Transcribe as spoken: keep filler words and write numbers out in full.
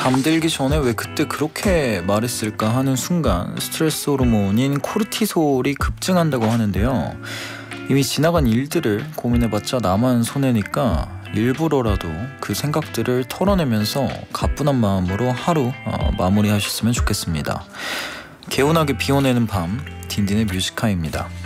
잠들기 전에 왜 그때 그렇게 말했을까 하는 순간 스트레스 호르몬인 코르티솔이 급증한다고 하는데요. 이미 지나간 일들을 고민해봤자 나만 손해니까 일부러라도 그 생각들을 털어내면서 가뿐한 마음으로 하루 어, 마무리하셨으면 좋겠습니다. 개운하게 비워내는 밤, 딘딘의 뮤지카입니다.